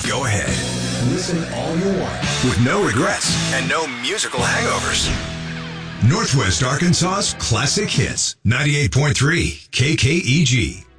Go ahead. Listen all you want. With no regrets and no musical hangovers. Northwest Arkansas's Classic Hits. 98.3 KKEG.